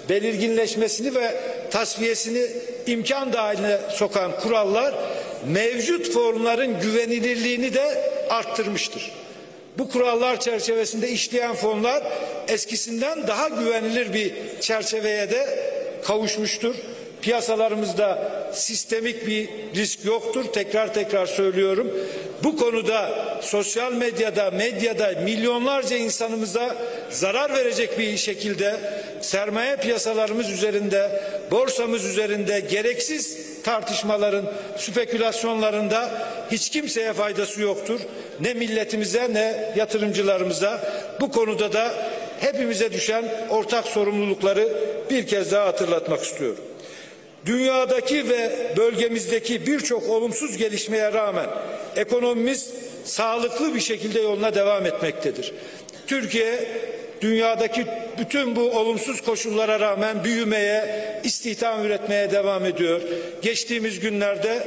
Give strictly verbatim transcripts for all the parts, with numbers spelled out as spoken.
belirginleşmesini ve tasfiyesini imkan dahiline sokan kurallar mevcut fonların güvenilirliğini de arttırmıştır. Bu kurallar çerçevesinde işleyen fonlar eskisinden daha güvenilir bir çerçeveye de kavuşmuştur. Piyasalarımızda sistemik bir risk yoktur. Tekrar tekrar söylüyorum. Bu konuda sosyal medyada, medyada milyonlarca insanımıza zarar verecek bir şekilde sermaye piyasalarımız üzerinde, borsamız üzerinde gereksiz tartışmaların, spekülasyonlarında hiç kimseye faydası yoktur. Ne milletimize ne yatırımcılarımıza. Bu konuda da hepimize düşen ortak sorumlulukları bir kez daha hatırlatmak istiyorum. Dünyadaki ve bölgemizdeki birçok olumsuz gelişmeye rağmen ekonomimiz sağlıklı bir şekilde yoluna devam etmektedir. Türkiye dünyadaki bütün bu olumsuz koşullara rağmen büyümeye, istihdam üretmeye devam ediyor. Geçtiğimiz günlerde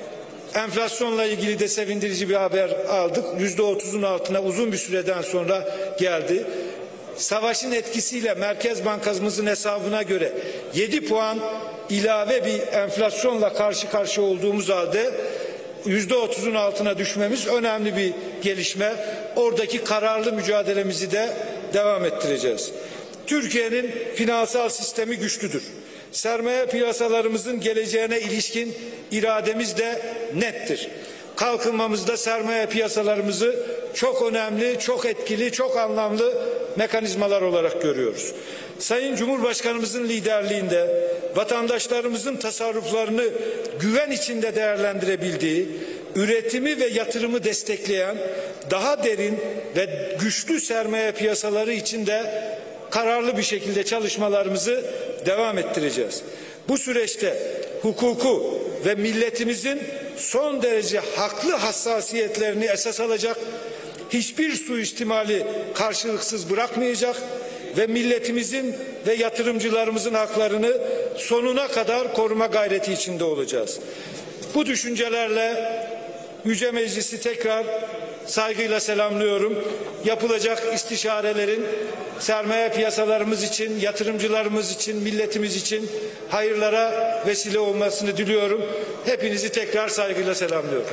enflasyonla ilgili de sevindirici bir haber aldık. Yüzde otuzun altına uzun bir süreden sonra geldi. Savaşın etkisiyle Merkez Bankamızın hesabına göre yedi puan ilave bir enflasyonla karşı karşıya olduğumuz halde yüzde otuzun altına düşmemiz önemli bir gelişme. Oradaki kararlı mücadelemizi de devam ettireceğiz. Türkiye'nin finansal sistemi güçlüdür. Sermaye piyasalarımızın geleceğine ilişkin irademiz de nettir. Kalkınmamızda sermaye piyasalarımızı çok önemli, çok etkili, çok anlamlı mekanizmalar olarak görüyoruz. Sayın Cumhurbaşkanımızın liderliğinde vatandaşlarımızın tasarruflarını güven içinde değerlendirebildiği, üretimi ve yatırımı destekleyen daha derin ve güçlü sermaye piyasaları içinde kararlı bir şekilde çalışmalarımızı devam ettireceğiz. Bu süreçte hukuku ve milletimizin son derece haklı hassasiyetlerini esas alacak, hiçbir suistimali karşılıksız bırakmayacak ve milletimizin ve yatırımcılarımızın haklarını sonuna kadar koruma gayreti içinde olacağız. Bu düşüncelerle Yüce Meclisi tekrar saygıyla selamlıyorum. Yapılacak istişarelerin sermaye piyasalarımız için, yatırımcılarımız için, milletimiz için hayırlara vesile olmasını diliyorum. Hepinizi tekrar saygıyla selamlıyorum.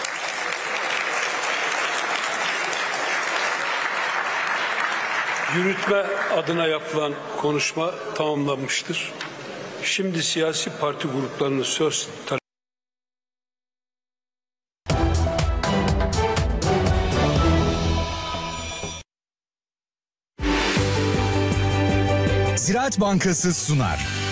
Yürütme adına yapılan konuşma tamamlanmıştır. Şimdi siyasi parti gruplarının söz Ziraat Bankası sunar.